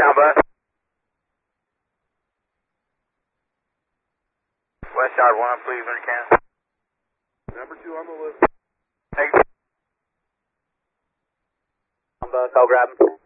Westbound bus. West side 1, please, when you can. Number 2 on the list. Thank you. Bus, I'll grab him.